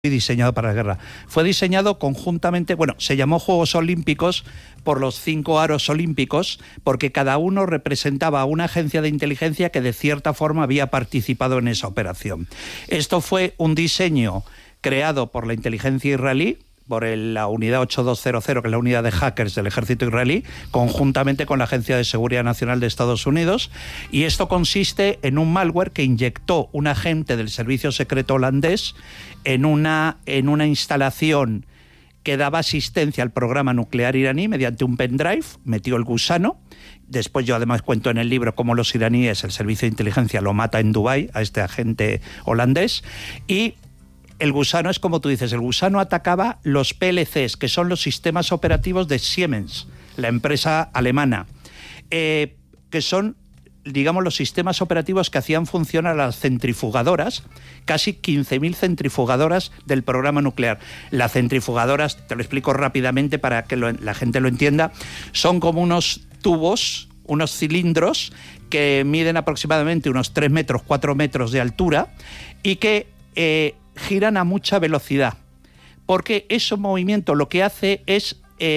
diseñado para la guerra. Fue diseñado conjuntamente, se llamó Juegos Olímpicos por los 5 aros olímpicos, porque cada uno representaba a una agencia de inteligencia que de cierta forma había participado en esa operación. Esto fue un diseño creado por la inteligencia israelí, por la unidad 8200, que es la unidad de hackers del ejército israelí, conjuntamente con la Agencia de Seguridad Nacional de Estados Unidos, y esto consiste en un malware que inyectó un agente del servicio secreto holandés en una instalación que daba asistencia al programa nuclear iraní mediante un pendrive, metió el gusano. Después yo además cuento en el libro cómo los iraníes, el servicio de inteligencia, lo mata en Dubái a este agente holandés, y el gusano es como tú dices, el gusano atacaba los PLCs, que son los sistemas operativos de Siemens, la empresa alemana, que son, digamos, los sistemas operativos que hacían funcionar a las centrifugadoras, casi 15.000 centrifugadoras del programa nuclear. Las centrifugadoras, te lo explico rápidamente para que la gente lo entienda, son como unos tubos, unos cilindros que miden aproximadamente unos 3 metros, 4 metros de altura y que giran a mucha velocidad, porque ese movimiento lo que hace es,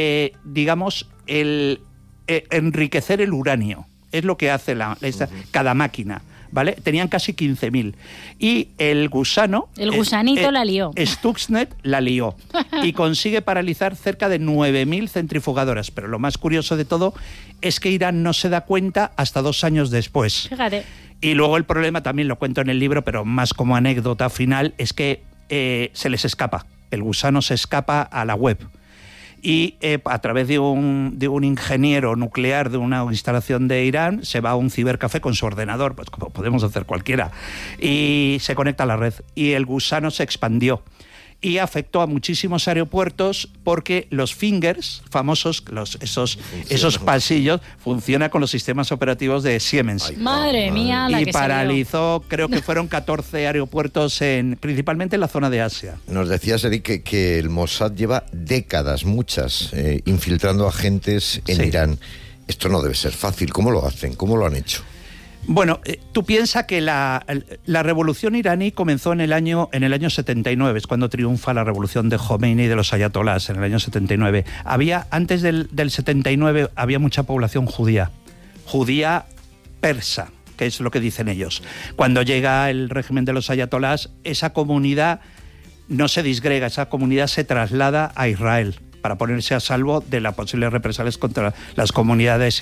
enriquecer el uranio. Es lo que hace cada máquina, ¿vale? Tenían casi 15.000. Y el gusano... El gusanito la lió. Stuxnet la lió. Y consigue paralizar cerca de 9.000 centrifugadoras. Pero lo más curioso de todo es que Irán no se da cuenta hasta 2 años después. Fíjate. Y luego el problema, también lo cuento en el libro, pero más como anécdota final, es que se les escapa. El gusano se escapa a la web. Y a través de un ingeniero nuclear de una instalación de Irán, se va a un cibercafé con su ordenador, pues como podemos hacer cualquiera, y se conecta a la red. Y el gusano se expandió y afectó a muchísimos aeropuertos, porque los fingers famosos, esos pasillos, funcionan con los sistemas operativos de Siemens. Ay, madre mía, la y que paralizó, creo que fueron 14 aeropuertos, principalmente en la zona de Asia. Nos decías, Eric, que el Mossad lleva décadas, muchas, infiltrando agentes en Irán. Esto no debe ser fácil. ¿Cómo lo hacen? ¿Cómo lo han hecho? Bueno, tú piensas que la revolución iraní comenzó en el año 79, es cuando triunfa la revolución de Jomeini y de los ayatolás, en el año 79. Antes del 79 había mucha población judía persa, que es lo que dicen ellos. Cuando llega el régimen de los ayatolás, esa comunidad no se disgrega, esa comunidad se traslada a Israel, para ponerse a salvo de las posibles represalias contra las comunidades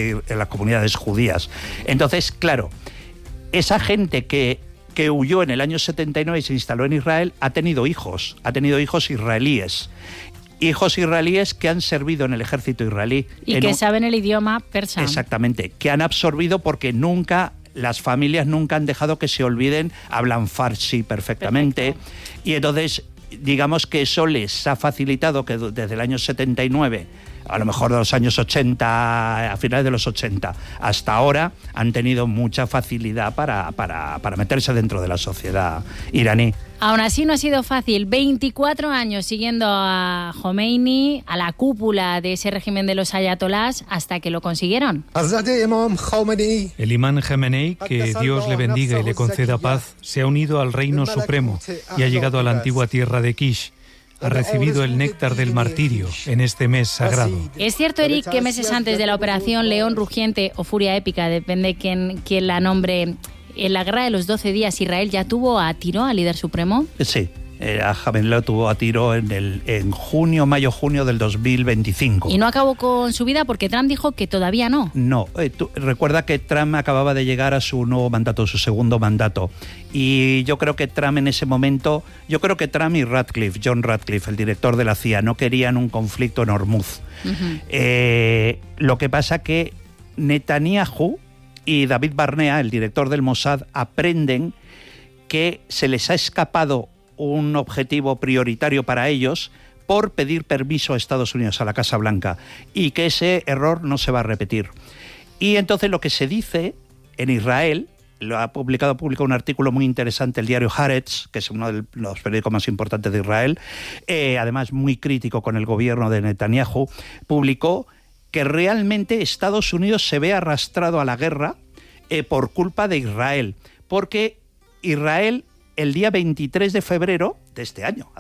judías. Entonces, claro, esa gente que huyó en el año 79 y se instaló en Israel ha tenido hijos israelíes. Hijos israelíes que han servido en el ejército israelí. Y que saben el idioma persa. Exactamente, que han absorbido porque las familias nunca han dejado que se olviden, hablan farsi perfectamente. Perfecto. Y entonces, digamos que eso les ha facilitado que desde el año 79, a lo mejor de los años 80, a finales de los 80, hasta ahora, han tenido mucha facilidad para meterse dentro de la sociedad iraní. Aún así no ha sido fácil. 24 años siguiendo a Jomeini, a la cúpula de ese régimen de los ayatolás, hasta que lo consiguieron. El imán Jamenei, que Dios le bendiga y le conceda paz, se ha unido al reino supremo y ha llegado a la antigua tierra de Kish. Ha recibido el néctar del martirio en este mes sagrado. Es cierto, Eric, que meses antes de la operación León Rugiente o Furia Épica, depende quién la nombre, en la guerra de los 12 días, Israel ya tuvo a tiro al líder supremo. Sí, a Jamenei lo tuvo a tiro en mayo-junio del 2025. Y no acabó con su vida porque Trump dijo que todavía no. No, recuerda que Trump acababa de llegar a su nuevo mandato, su segundo mandato. Y yo creo que Trump en ese momento, Trump y John Ratcliffe, el director de la CIA, no querían un conflicto en Hormuz. Uh-huh. Lo que pasa que Netanyahu y David Barnea, el director del Mossad, aprenden que se les ha escapado un objetivo prioritario para ellos por pedir permiso a Estados Unidos, a la Casa Blanca, y que ese error no se va a repetir. Y entonces lo que se dice en Israel, publicado un artículo muy interesante el diario Haaretz, que es uno de los periódicos más importantes de Israel, además muy crítico con el gobierno de Netanyahu, publicó que realmente Estados Unidos se ve arrastrado a la guerra por culpa de Israel, porque Israel el día 23 de febrero de este año,